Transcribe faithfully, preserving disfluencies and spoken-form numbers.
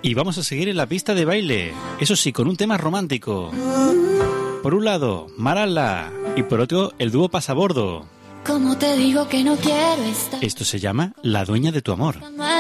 Y vamos a seguir en la pista de baile, eso sí, con un tema romántico. Por un lado, Marala, y por otro, el dúo Pasabordo. Como te digo que no quiero estar. Esto se llama La dueña de tu amor.